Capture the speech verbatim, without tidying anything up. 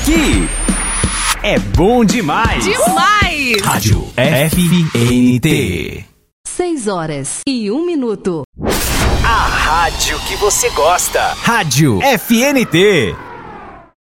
Aqui é bom demais. Demais! Rádio F N T. Seis horas e um minuto. A rádio que você gosta. Rádio F N T.